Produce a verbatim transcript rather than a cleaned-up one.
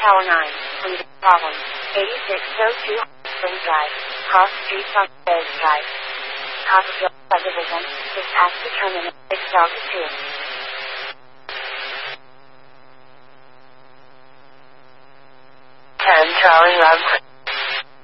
Tower nine, Freedom Problem, eighty-six oh two Spring Drive, Cross Street on Base Drive. Copperfield Subdivision, dispatch determinant, six Delta two. ten Charlie Love.